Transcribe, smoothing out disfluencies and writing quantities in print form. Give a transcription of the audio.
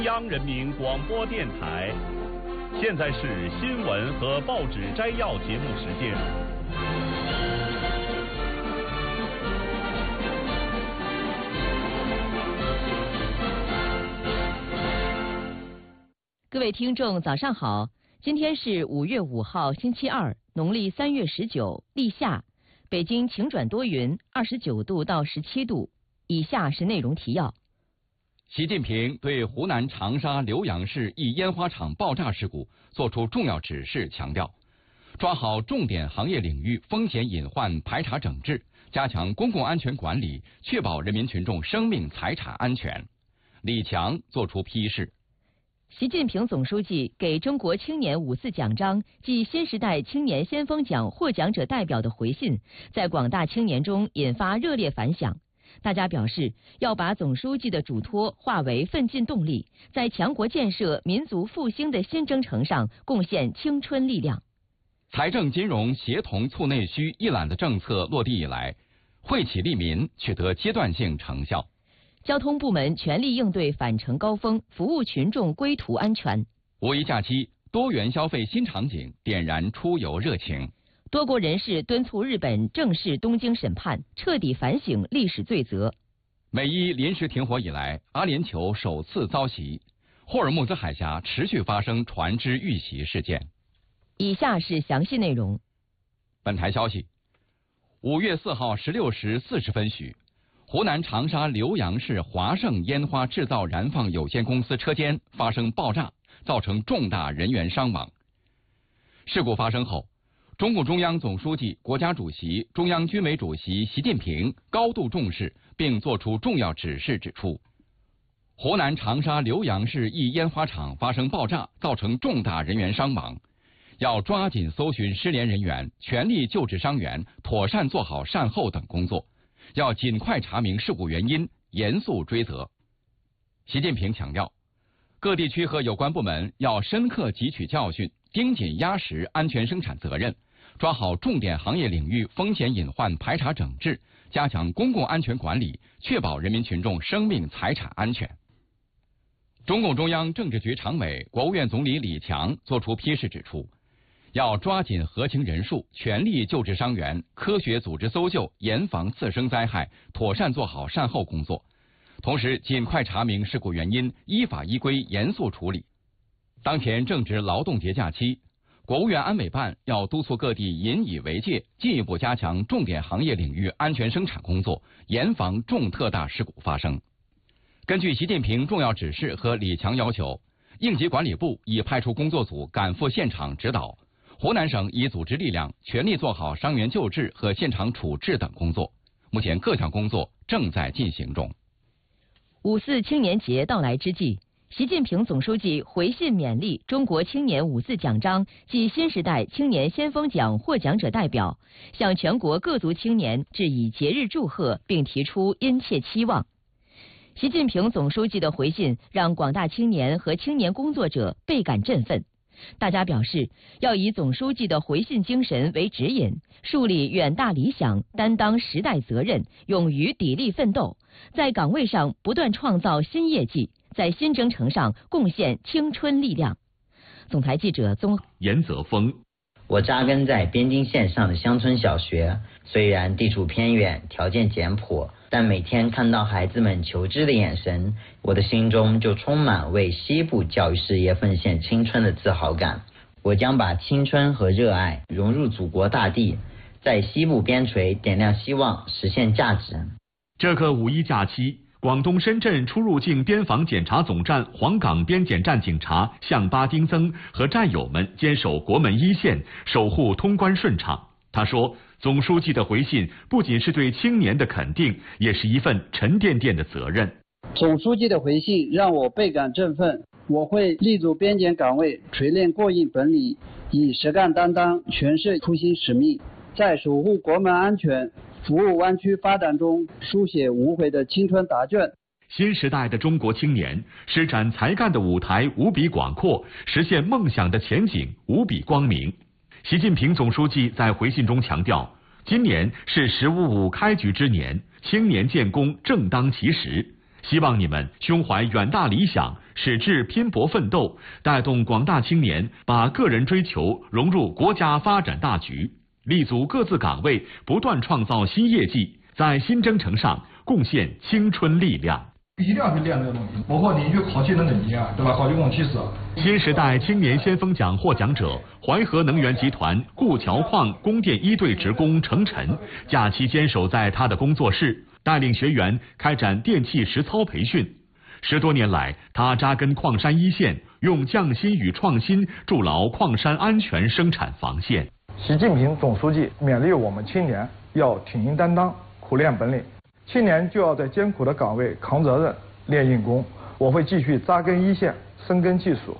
中央人民广播电台，现在是新闻和报纸摘要节目时间。 各位听众，早上好！今天是5月5号，星期二，农历3月19，立夏。北京晴转多云，29度到17度。以下是内容提要。 习近平对湖南长沙浏阳市一烟花厂爆炸事故作出重要指示，强调抓好重点行业领域风险隐患排查整治，加强公共安全管理，确保人民群众生命财产安全。李强作出批示。 习近平总书记给中国青年5次奖章暨新时代青年先锋奖获奖者代表的回信，在广大青年中引发热烈反响。大家表示，要把总书记的嘱托化为奋进动力，在强国建设、民族复兴的新征程上贡献青春力量。 财政金融协同促内需一揽的政策落地以来，惠企利民取得阶段性成效。 交通部门全力应对返程高峰，服务群众归途安全。 五一假期，多元消费新场景点燃出游热情。 多国人士敦促日本正视东京审判，彻底反省历史罪责。 美伊临时停火以来，阿联酋首次遭袭，霍尔木兹海峡持续发生船只遇袭事件。 以下是详细内容。 本台消息，5月4号16时40分许，湖南长沙浏阳市华盛烟花制造燃放有限公司车间发生爆炸，造成重大人员伤亡。事故发生后，中共中央总书记、国家主席、中央军委主席习近平高度重视，并作出重要指示，指出，湖南长沙浏阳市一烟花厂发生爆炸，造成重大人员伤亡，要抓紧搜寻失联人员，全力救治伤员，妥善做好善后等工作，要尽快查明事故原因，严肃追责。习近平强调，各地区和有关部门要深刻汲取教训，盯紧压实安全生产责任，抓好重点行业领域风险隐患排查整治，加强公共安全管理，确保人民群众生命财产安全。中共中央政治局常委、国务院总理李强作出批示，指出，要抓紧核情人数，全力救治伤员，科学组织搜救，严防次生灾害，妥善做好善后工作。同时，尽快查明事故原因，依法依规严肃处理。当前正值劳动节假期，国务院安委办要督促各地引以为戒，进一步加强重点行业领域安全生产工作，严防重特大事故发生。根据习近平重要指示和李强要求，应急管理部已派出工作组赶赴现场指导，湖南省已组织力量全力做好伤员救治和现场处置等工作。目前各项工作正在进行中。 5四青年节到来之际，习近平总书记回信勉励中国青年5次奖章暨新时代青年先锋奖获奖者代表，向全国各族青年致以节日祝贺，并提出殷切期望。习近平总书记的回信让广大青年和青年工作者倍感振奋。大家表示，要以总书记的回信精神为指引，树立远大理想，担当时代责任，勇于砥砺奋斗，在岗位上不断创造新业绩，在新征程上贡献青春力量。总台记者严泽峰， 我扎根在边境线上的乡村小学，虽然地处偏远，条件简朴，但每天看到孩子们求知的眼神，我的心中就充满为西部教育事业奉献青春的自豪感。我将把青春和热爱融入祖国大地，在西部边陲点亮希望，实现价值。 这个5一假期，广东深圳出入境边防检查总站黄岗边检站警察向巴丁增和战友们坚守国门一线，守护通关顺畅。他说，总书记的回信不仅是对青年的肯定，也是一份沉甸甸的责任。 总书记的回信让我倍感振奋，我会立足边检岗位，锤炼过硬本领，以实干担当诠释初心使命，在守护国门安全、服务湾区发展中书写无悔的青春答卷。 新时代的中国青年施展才干的舞台无比广阔，实现梦想的前景无比光明。习近平总书记在回信中强调，今年是“十五五”开局之年，青年建功正当其时，希望你们胸怀远大理想， 矢志拼搏奋斗，带动广大青年把个人追求融入国家发展大局，立足各自岗位，不断创造新业绩，在新征程上贡献青春力量。 一定要去练这个东西，包括你去考汽车等级啊，对吧？考技工汽师。 新时代青年先锋奖获奖者淮河能源集团固桥矿供电1队职工程晨，假期坚守在他的工作室，带领学员开展电气实操培训。10多年来，他扎根矿山一线，用匠心与创新筑牢矿山安全生产防线。 习近平总书记勉励我们青年要挺膺担当，苦练本领。青年就要在艰苦的岗位扛责任、练硬功。我会继续扎根一线，深耕技术，